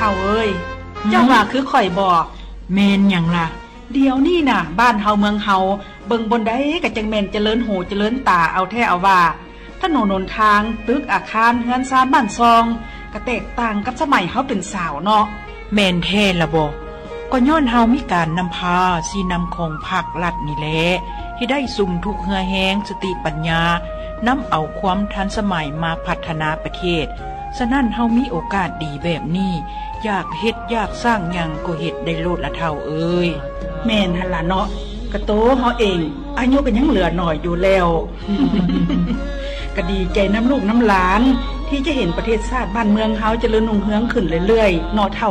ฒ่าเอ้ยเจ้าว่าคือข่อยบ่เมนหยังล่ะเดี๋ยวนี้น่ะบ้านเฮาเมืองเฮาเบิ่งบนใดก็จังแม่นเจริญหูเจริญตาเอาแท้เอาว่าถนนหนทางตึกอาคารเฮือนซานบ้านซองก็แตกต่างกับสมัยเฮาเป็นสาวเนาะแม่นแท้ล่ะบ่ก็ย้อนเฮามีการนำพาสีนำของภาครัฐนี่แหละที่ได้สุ่มทุกเหือแฮงสติปัญญานำเอาความทันสมัยมาพัฒนาประเทศฉะนั้นเฮามีโอกาสดีแบบนี้อยากเฮ็ดอยากสร้างหยังก็เฮ็ดได้โลดละเท่าเอ้ยแม่นหั่นล่ะเนาะกะโตเฮาเองอายุก็ยังเหลือน้อยอยู่แล้ว ก็ดีใจน้ำลูกน้ำหลานที่จะเห็นประเทศชาติบ้านเมืองเฮาเจริญรุ่งเรืองขึ้นเรื่อยๆเนาะเท่า